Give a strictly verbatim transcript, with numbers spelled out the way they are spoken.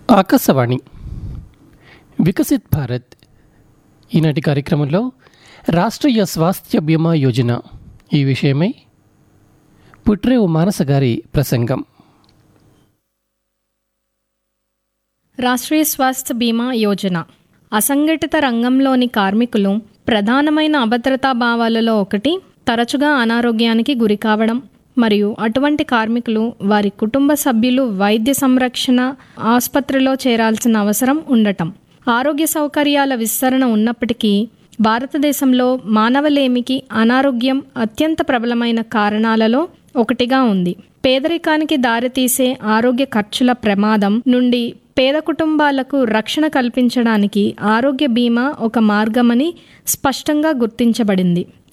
ఆకాశవాణి వికసిత్ భారత్ ఈనాటి కార్యక్రమంలో రాష్ట్రీయ స్వాస్థ్య బీమా యోజన ఈ విషయమై పుట్రేవు మానస గారి ప్రసంగం. రాష్ట్రీయ స్వాస్థ్య బీమా యోజన అసంఘటిత రంగంలోని కార్మికులు ప్రధానమైన అభద్రతా భావాలలో ఒకటి తరచుగా అనారోగ్యానికి గురి కావడం మరియు అటువంటి కార్మికులు వారి కుటుంబ సభ్యులు వైద్య సంరక్షణ ఆసుపత్రిలో చేరాల్సిన అవసరం ఉండటం. ఆరోగ్య సౌకర్యాల విస్తరణ ఉన్నప్పటికీ భారతదేశంలో మానవలేమికి అనారోగ్యం అత్యంత ప్రబలమైన కారణాలలో ఒకటిగా ఉంది. పేదరికానికి దారితీసే ఆరోగ్య ఖర్చుల ప్రమాదం నుండి పేద కుటుంబాలకు రక్షణ కల్పించడానికి ఆరోగ్య బీమా ఒక మార్గమని స్పష్టంగా గుర్తించబడింది.